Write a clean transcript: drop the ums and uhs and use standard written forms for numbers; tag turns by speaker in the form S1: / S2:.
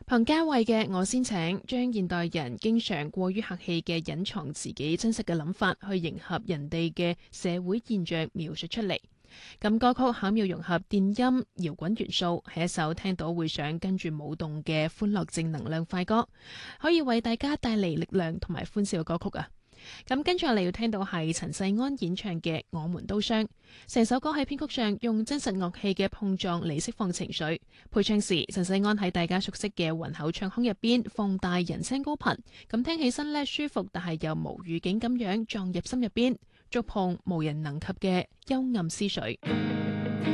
S1: 彭家慧嘅《我先請》將現代人經常過於客氣嘅隱藏自己真實嘅諗法，去迎合人哋嘅社會現象描述出嚟。咁歌曲巧妙融合電音、搖滾元素，係一首聽到會想跟住舞動嘅歡樂正能量快歌，可以為大家帶嚟力量同埋歡笑嘅歌曲啊！咁跟住嚟要聽到係陳世安演唱嘅《我們都傷》，成首歌喺編曲上用真實樂器嘅碰撞嚟釋放情緒，配唱時陳世安喺大家熟悉嘅渾厚唱腔入邊放大人聲高頻，咁聽起身呢舒服，但係又無預警咁樣撞入心入邊，觸碰無人能及嘅幽暗思緒。